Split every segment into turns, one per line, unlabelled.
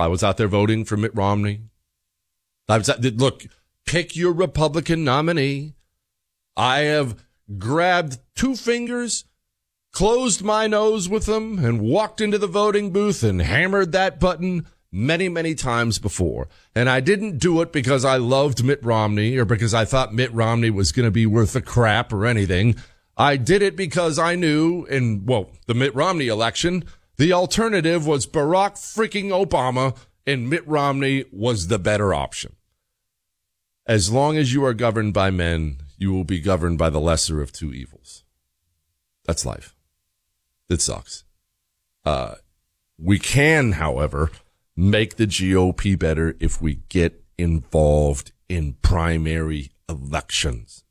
I was out there voting for Mitt Romney. Look, pick your Republican nominee. I have grabbed 2 fingers, closed my nose with them, and walked into the voting booth and hammered that button many, many times before. And I didn't do it because I loved Mitt Romney or because I thought Mitt Romney was going to be worth a crap or anything. I did it because I knew in, the Mitt Romney election, the alternative was Barack freaking Obama, and Mitt Romney was the better option. As long as you are governed by men, you will be governed by the lesser of 2 evils. That's life. It sucks. We can, however, make the GOP better if we get involved in primary elections.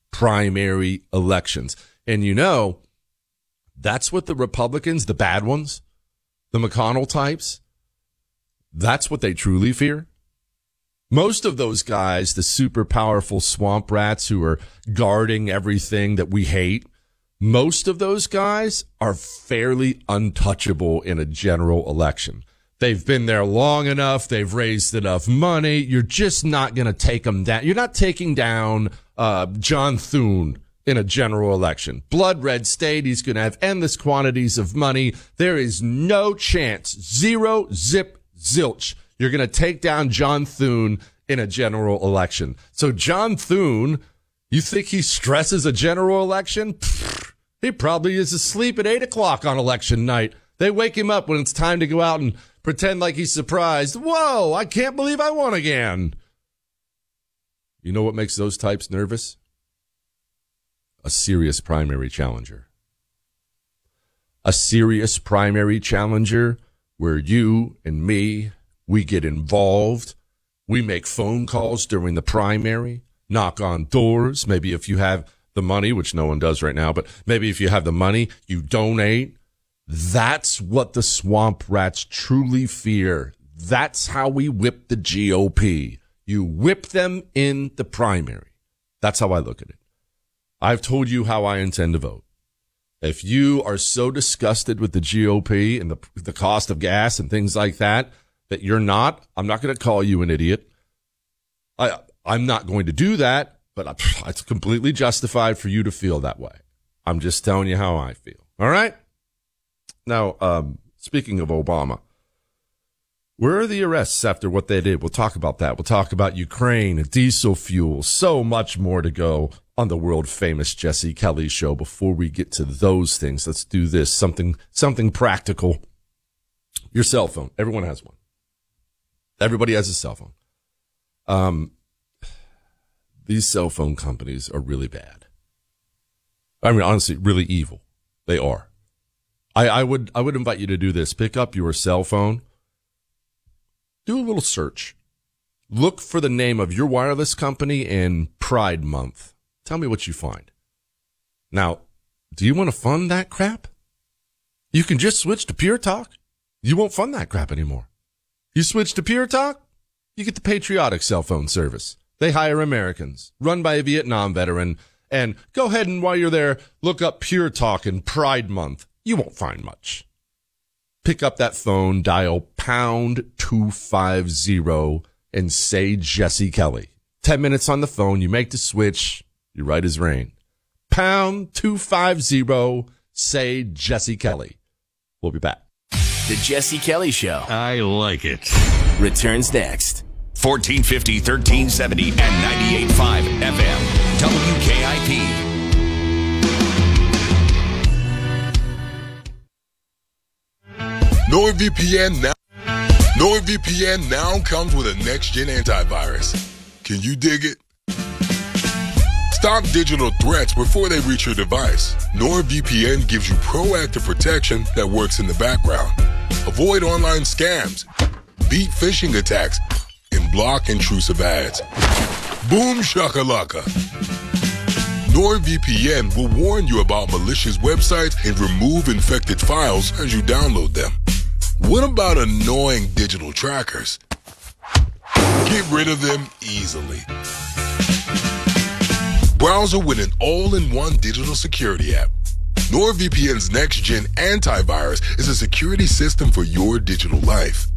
And that's what the Republicans, the bad ones, the McConnell types, that's what they truly fear. Most of those guys, the super powerful swamp rats who are guarding everything that we hate, most of those guys are fairly untouchable in a general election. They've been there long enough. They've raised enough money. You're just not going to take them down. You're not taking down John Thune in a general election. Blood red state. He's going to have endless quantities of money. There is no chance. Zero, zip, zilch. You're going to take down John Thune in a general election. So John Thune, you think he stresses a general election? Pfft, he probably is asleep at 8 o'clock on election night. They wake him up when it's time to go out and pretend like he's surprised. Whoa, I can't believe I won again. You know what makes those types nervous? A serious primary challenger. A serious primary challenger where you and me, we get involved. We make phone calls during the primary, knock on doors. Maybe if you have the money, which no one does right now, but maybe if you have the money, you donate. That's what the swamp rats truly fear. That's how we whip the GOP. You whip them in the primary. That's how I look at it. I've told you how I intend to vote. If you are so disgusted with the GOP and the cost of gas and things like that, that you're not, I'm not going to call you an idiot. I'm not going to do that, but it's completely justified for you to feel that way. I'm just telling you how I feel. All right? Now, speaking of Obama, where are the arrests after what they did? We'll talk about that. We'll talk about Ukraine, diesel fuel, so much more to go on the world-famous Jesse Kelly show. Before we get to those things, let's do this, something practical. Your cell phone. Everyone has one. Everybody has a cell phone. These cell phone companies are really bad. I mean, honestly, really evil. They are. I would invite you to do this. Pick up your cell phone. Do a little search. Look for the name of your wireless company in Pride Month. Tell me what you find. Now, do you want to fund that crap? You can just switch to Pure Talk. You won't fund that crap anymore. You switch to Pure Talk, you get the patriotic cell phone service. They hire Americans, run by a Vietnam veteran, and go ahead and while you're there, look up Pure Talk in Pride Month. You won't find much. Pick up that phone, dial pound 250 and say Jesse Kelly. 10 minutes on the phone, you make the switch, you're right as rain. Pound 250, say Jesse Kelly. We'll be back.
The Jesse Kelly Show.
I like it.
Returns next.
1450, 1370, and 98.5 FM. WKIP.
NordVPN now comes with a next-gen antivirus. Can you dig it? Stop digital threats before they reach your device. NordVPN gives you proactive protection that works in the background. Avoid online scams, beat phishing attacks, and block intrusive ads. Boom shakalaka. NordVPN will warn you about malicious websites and remove infected files as you download them. What about annoying digital trackers? Get rid of them easily. Browser with an all-in-one digital security app. NordVPN's next-gen antivirus is a security system for your digital life.